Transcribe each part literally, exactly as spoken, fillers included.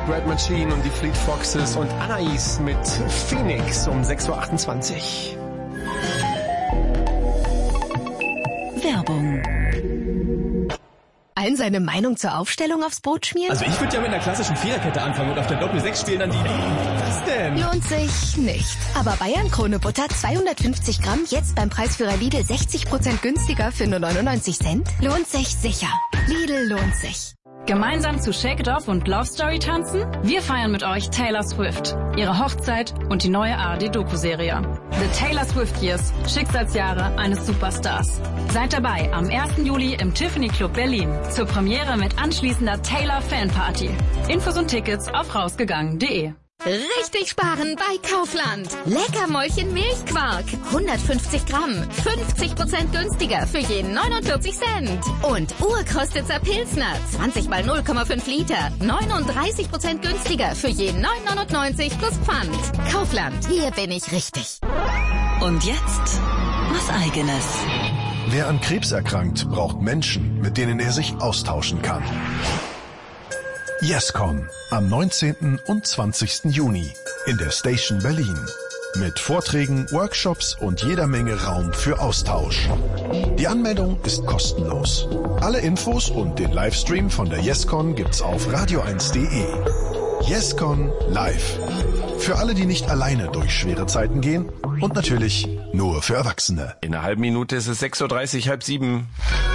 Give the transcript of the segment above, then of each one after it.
Manic Red Machine und die Fleet Foxes und Anais mit Phoenix um sechs Uhr achtundzwanzig. Werbung. Allen seine Meinung zur Aufstellung aufs Brot schmieren? Also ich würde ja mit einer klassischen Viererkette anfangen und auf der Doppel sechs spielen dann die... Was denn? Lohnt sich nicht. Aber Bayern Krone Butter zweihundertfünfzig Gramm jetzt beim Preisführer Lidl sechzig Prozent günstiger für nur neunundneunzig Cent? Lohnt sich sicher. Lidl lohnt sich. Gemeinsam zu Shake It Off und Love Story tanzen? Wir feiern mit euch Taylor Swift, ihre Hochzeit und die neue A R D-Doku-Serie. The Taylor Swift Years, Schicksalsjahre eines Superstars. Seid dabei am ersten Juli im Tiffany Club Berlin zur Premiere mit anschließender Taylor Fanparty. Infos und Tickets auf rausgegangen punkt de. Richtig sparen bei Kaufland. Leckermäulchen Milchquark. hundertfünfzig Gramm. fünfzig Prozent günstiger für jeden neunundvierzig Cent. Und Urkostitzer Pilsner. zwanzig mal null Komma fünf Liter. neununddreißig Prozent günstiger für jeden neun neunundneunzig plus Pfand. Kaufland. Hier bin ich richtig. Und jetzt was Eigenes. Wer an Krebs erkrankt, braucht Menschen, mit denen er sich austauschen kann. YesCon am neunzehnten und zwanzigsten Juni in der Station Berlin. Mit Vorträgen, Workshops und jeder Menge Raum für Austausch. Die Anmeldung ist kostenlos. Alle Infos und den Livestream von der YesCon gibt's auf radio eins punkt de. YesCon live. Für alle, die nicht alleine durch schwere Zeiten gehen und natürlich nur für Erwachsene. In einer halben Minute ist es sechs Uhr dreißig, halb sieben.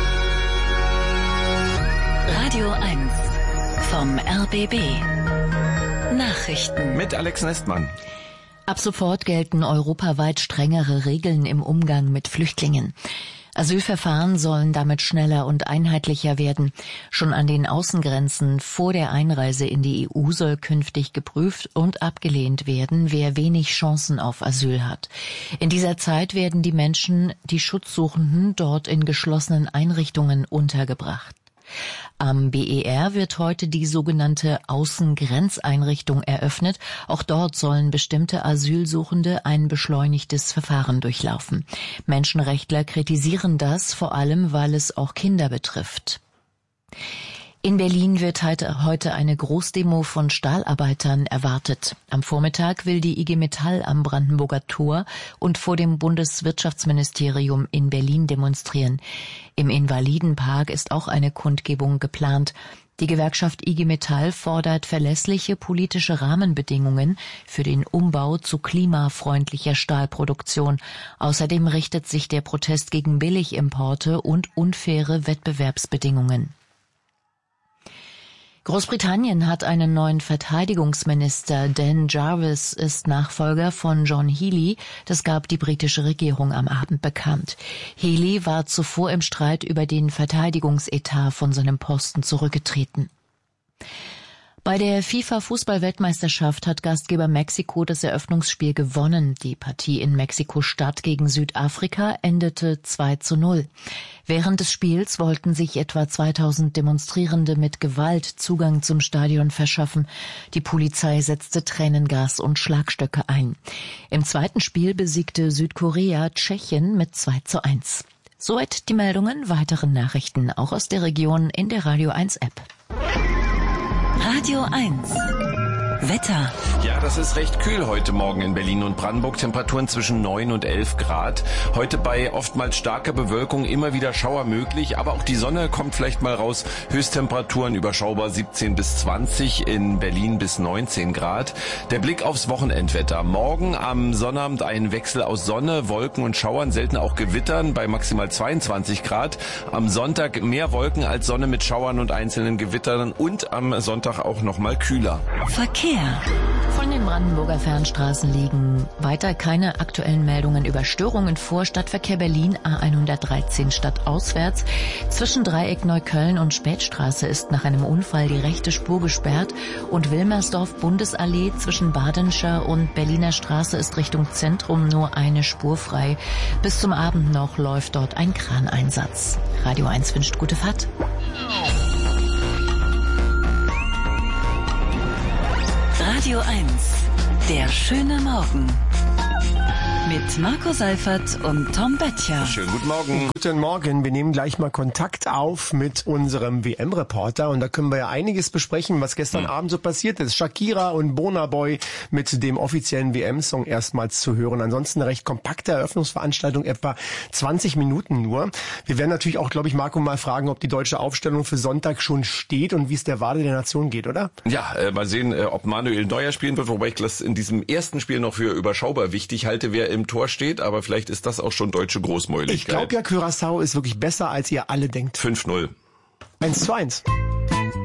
Radio eins vom R B B. Nachrichten Mit Alex Nestmann. Ab sofort gelten europaweit strengere Regeln im Umgang mit Flüchtlingen. Asylverfahren sollen damit schneller und einheitlicher werden. Schon an den Außengrenzen vor der Einreise in die E U soll künftig geprüft und abgelehnt werden, wer wenig Chancen auf Asyl hat. In dieser Zeit werden die Menschen, die Schutzsuchenden, dort in geschlossenen Einrichtungen untergebracht. Am B E R wird heute die sogenannte Außengrenzeinrichtung eröffnet. Auch dort sollen bestimmte Asylsuchende ein beschleunigtes Verfahren durchlaufen. Menschenrechtler kritisieren das, vor allem weil es auch Kinder betrifft. In Berlin wird heute eine Großdemo von Stahlarbeitern erwartet. Am Vormittag will die I G Metall am Brandenburger Tor und vor dem Bundeswirtschaftsministerium in Berlin demonstrieren. Im Invalidenpark ist auch eine Kundgebung geplant. Die Gewerkschaft I G Metall fordert verlässliche politische Rahmenbedingungen für den Umbau zu klimafreundlicher Stahlproduktion. Außerdem richtet sich der Protest gegen Billigimporte und unfaire Wettbewerbsbedingungen. Großbritannien hat einen neuen Verteidigungsminister. Dan Jarvis ist Nachfolger von John Healey. Das gab die britische Regierung am Abend bekannt. Healey war zuvor im Streit über den Verteidigungsetat von seinem Posten zurückgetreten. Bei der FIFA-Fußball-Weltmeisterschaft hat Gastgeber Mexiko das Eröffnungsspiel gewonnen. Die Partie in Mexiko-Stadt gegen Südafrika endete zwei zu null. Während des Spiels wollten sich etwa zweitausend Demonstrierende mit Gewalt Zugang zum Stadion verschaffen. Die Polizei setzte Tränengas und Schlagstöcke ein. Im zweiten Spiel besiegte Südkorea Tschechien mit zwei zu eins. Soweit die Meldungen, weitere Nachrichten auch aus der Region in der Radio eins App. Radio eins. Wetter. Ja, das ist recht kühl heute Morgen in Berlin und Brandenburg. Temperaturen zwischen neun und elf Grad. Heute bei oftmals starker Bewölkung immer wieder Schauer möglich, aber auch die Sonne kommt vielleicht mal raus. Höchsttemperaturen überschaubar siebzehn bis zwanzig, in Berlin bis neunzehn Grad. Der Blick aufs Wochenendwetter. Morgen am Sonnabend ein Wechsel aus Sonne, Wolken und Schauern, selten auch Gewittern bei maximal zweiundzwanzig Grad. Am Sonntag mehr Wolken als Sonne mit Schauern und einzelnen Gewittern und am Sonntag auch nochmal kühler. Verkehr. Von den Brandenburger Fernstraßen liegen weiter keine aktuellen Meldungen über Störungen vor. Stadtverkehr Berlin A hundertdreizehn stadtauswärts. Zwischen Dreieck Neukölln und Spätstraße ist nach einem Unfall die rechte Spur gesperrt und Wilmersdorf Bundesallee zwischen Badenscher und Berliner Straße ist Richtung Zentrum nur eine Spur frei. Bis zum Abend noch läuft dort ein Kraneinsatz. Radio eins wünscht gute Fahrt. Radio eins. Der schöne Morgen. Mit Marco Seifert und Tom Böttcher. Schönen guten Morgen. Guten Morgen. Wir nehmen gleich mal Kontakt auf mit unserem W M-Reporter und da können wir ja einiges besprechen, was gestern hm. Abend so passiert ist. Shakira und Burna Boy mit dem offiziellen W M-Song erstmals zu hören. Ansonsten eine recht kompakte Eröffnungsveranstaltung, etwa zwanzig Minuten nur. Wir werden natürlich auch, glaube ich, Marco mal fragen, ob die deutsche Aufstellung für Sonntag schon steht und wie es der Wade der Nation geht, oder? Ja, äh, mal sehen, äh, ob Manuel Neuer spielen wird, wobei ich das in diesem ersten Spiel noch für überschaubar wichtig halte, wer im Tor steht, aber vielleicht ist das auch schon deutsche Großmäuligkeit. Ich glaube ja, Curaçao ist wirklich besser, als ihr alle denkt. fünf null. eins zu eins.